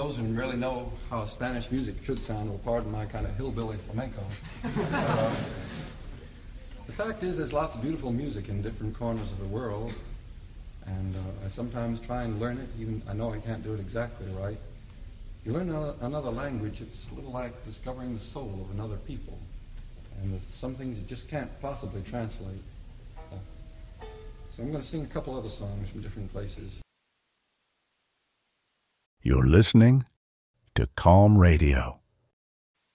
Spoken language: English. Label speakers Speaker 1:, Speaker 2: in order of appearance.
Speaker 1: those who really know how Spanish music should sound will pardon my kind of hillbilly flamenco. The fact is, there's lots of beautiful music in different corners of the world, and I sometimes try and learn it, even I know I can't do it exactly right. You learn another language, it's a little like discovering the soul of another people, and there's some things you just can't possibly translate. So I'm going to sing a couple other songs from different places.
Speaker 2: You're listening to Calm Radio.